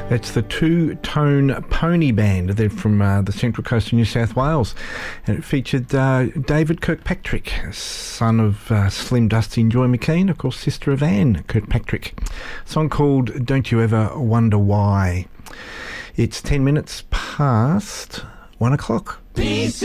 It's the Two Tone Pony Band. They're from the Central Coast of New South Wales. And it featured David Kirkpatrick, son of Slim Dusty and Joy McKean, of course, sister of Anne Kirkpatrick. A song called Don't You Ever Wonder Why. It's 10 minutes past 1 o'clock.